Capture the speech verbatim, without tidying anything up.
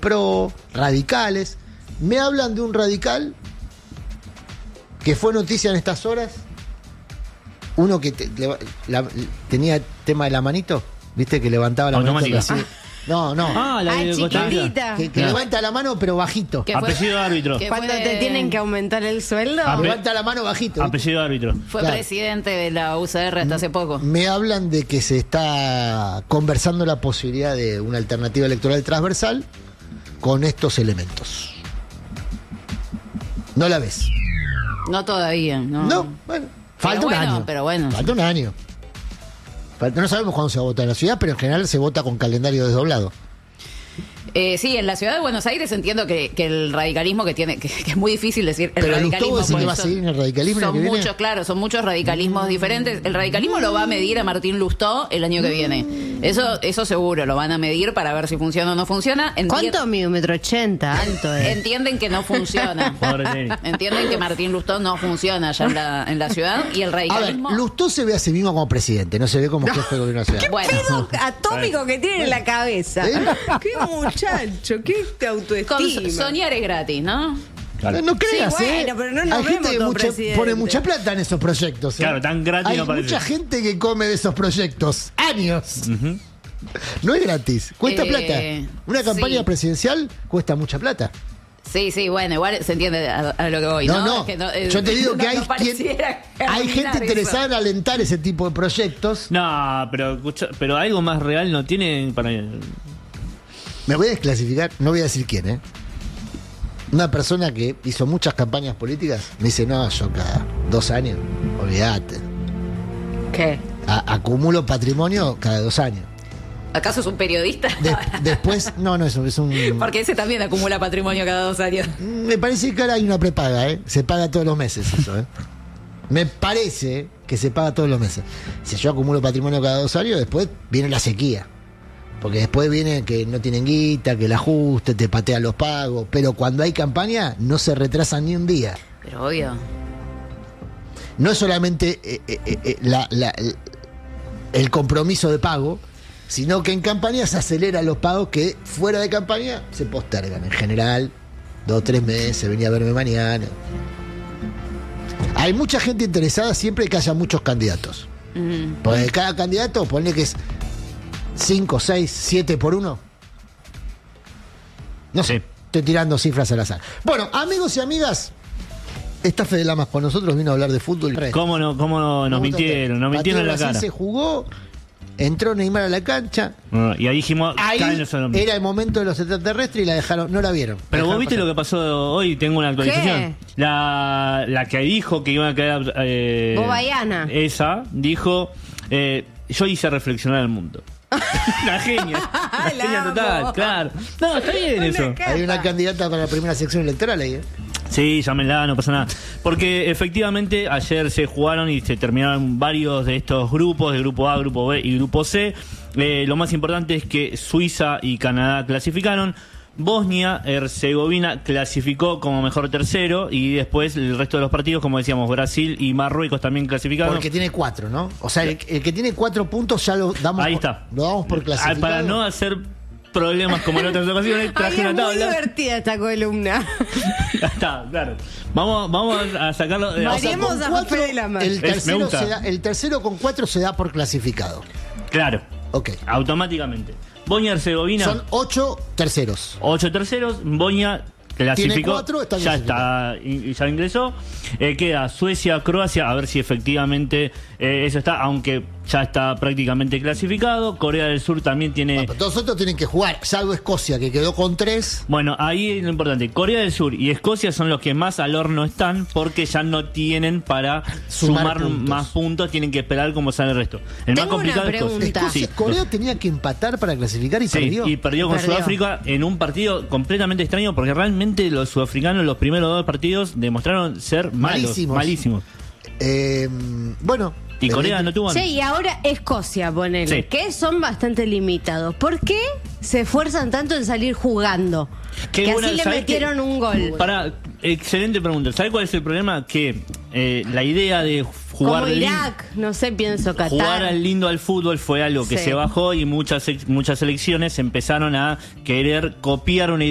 Pro, radicales. Me hablan de un radical que fue noticia en estas horas. Uno que te, le, la, tenía tema de la manito, ¿viste? Que levantaba la mano así. No, no. Ah, la ah, de chiquitita. Que, que no. levanta la mano pero bajito. Apellido árbitro. Cuando te tienen que aumentar el sueldo. Ape Levanta la mano bajito. ¿viste? Apellido árbitro. Fue Claro. presidente de la U C R hasta hace poco. Me hablan de que se está conversando la posibilidad de una alternativa electoral transversal con estos elementos. ¿No la ves? No todavía, no. No, bueno. Falta bueno, un año. pero bueno. Falta un año. Falta, no sabemos cuándo se va a votar en la ciudad, pero en general se vota con calendario desdoblado. Eh, sí, en la ciudad de Buenos Aires entiendo que, que el radicalismo que tiene, que, que es muy difícil decir el Pero radicalismo. Lustó dice que porque va a son- seguir en el radicalismo el Son año que viene. muchos, claro, son muchos radicalismos diferentes. El radicalismo lo va a medir a Martín Lustó el año que viene. Eso, eso seguro, lo van a medir para ver si funciona o no funciona. Enti- ¿Cuánto mide? Un metro ochenta, alto es. Entienden que no funciona. Pobre tenis. Entienden que Martín Lustó no funciona ya en la, en la ciudad y el A ver, radicalismo. Lustó se ve a sí mismo como presidente, no se ve como jefe de gobierno de la ciudad. Bueno, Pedo atómico que tiene en la cabeza. ¿Eh? Qué muchacho, qué autoestima. con so- soñar es gratis, ¿no? Claro, No creas, Sí, ¿eh? bueno, pero no nos Hay gente vemos que como mucha- presidente. pone mucha plata en esos proyectos. ¿eh? Claro, tan gratis Hay no parece. mucha gente que come de esos proyectos. Años. Ujú. No es gratis. Cuesta Eh, plata. Una campaña sí. presidencial cuesta mucha plata. Sí, sí, bueno, igual se entiende a, a lo que voy, ¿no? No, no. Es que no, eh, Yo te digo que no- hay, no pareciera quien- hay gente arruinar interesada eso. en alentar ese tipo de proyectos. No, pero, escucha, pero algo más real no tiene para. Me voy a desclasificar, no voy a decir quién, ¿eh? Una persona que hizo muchas campañas políticas me dice, no, yo cada dos años, olvídate. ¿Qué? A- acumulo patrimonio cada dos años. ¿Acaso es un periodista? De- después, no, no, eso es un... Porque ese también acumula patrimonio cada dos años. Me parece que ahora hay una prepaga, ¿eh? Se paga todos los meses eso, ¿eh? Me parece que se paga todos los meses. Si yo acumulo patrimonio cada dos años, después viene la sequía. Porque después viene que no tienen guita, que el ajuste, te patean los pagos. Pero cuando hay campaña, no se retrasan ni un día. Pero obvio. No es solamente eh, eh, eh, la- la- el- el compromiso de pago, sino que en campaña se aceleran los pagos que fuera de campaña se postergan. En general, dos o tres meses, venía a verme mañana. Hay mucha gente interesada siempre que haya muchos candidatos. Mm. Porque cada candidato, ponle que es cinco, seis, siete por uno. No sé, Sí. estoy tirando cifras al azar. Bueno, amigos y amigas, está Fede Lamas con nosotros, vino a hablar de fútbol. ¿Cómo, no, cómo no, nos Me gusta mintieron? Nos usted. mintieron en la Brasil cara. se jugó, entró Neymar a la cancha. No, y ahí dijimos, Ahí caen los colombianos. era el momento de los extraterrestres y la dejaron, no la vieron. La Pero vos dejaron viste pasar. lo que pasó hoy, tengo una actualización. La, la que dijo que iba a quedar. Eh, Bobayana. Esa dijo: eh, yo hice reflexionar al mundo. La genia. La La genia amo. total, claro. No, está bien eso. Hay una candidata para la primera sección electoral ahí, ¿eh? Sí, llámenla, no pasa nada. Porque efectivamente ayer se jugaron y se terminaron varios de estos grupos, de grupo A, grupo B y grupo C. Eh, lo más importante es que Suiza y Canadá clasificaron. Bosnia-Herzegovina clasificó como mejor tercero y después el resto de los partidos, como decíamos, Brasil y Marruecos también clasificaron. Porque tiene cuatro, ¿no? O sea, el, el que tiene cuatro puntos ya lo damos, Ahí por, está. lo damos por Ah, clasificado. Para no hacer problemas como en otras ocasiones, Ay, traje es una muy tabla. divertida esta columna. Ya está, claro. Vamos, vamos a sacarlo. eh, O sea, Variemos con a cuatro, Fede Lamas. el, Es- me tercero gusta. se da- el tercero con cuatro se da por clasificado. Claro, Ok. automáticamente. Bosnia-Herzegovina. Son ocho terceros. Ocho terceros, Boña clasificó, Tiene cuatro, está ya clasificado. está, y- y ya ingresó. Eh, queda Suecia, Croacia, a ver si efectivamente eh, eso está, aunque ya está prácticamente clasificado. Corea del Sur también tiene. Bueno, pero todos otros tienen que jugar, salvo Escocia, que quedó con tres. Bueno, ahí es lo importante. Corea del Sur y Escocia son los que más al horno están porque ya no tienen para Sumar sumar, puntos. más puntos. Tienen que esperar cómo sale el resto. El más Tengo una complicado es Escocia. pregunta. Escocia, Sí. Corea tenía que empatar para clasificar y Sí, perdió. y perdió con Perdió. Sudáfrica en un partido completamente extraño porque realmente los sudafricanos los primeros dos partidos demostraron ser malos, Malísimos. malísimos. Eh, bueno. Y Corea evidente- no tuvo. Sí, y ahora Escocia, ponele, Sí. que son bastante limitados. ¿Por qué se esfuerzan tanto en salir jugando? Qué que buena- así le ¿sabés metieron qué? un gol. Para, excelente pregunta. ¿Sabes cuál es el problema? Que eh, la idea de jugar Como lin- Irak, no sé, pienso Qatar. jugar al lindo al fútbol fue algo que Sí. se bajó y muchas muchas selecciones empezaron a querer copiar una idea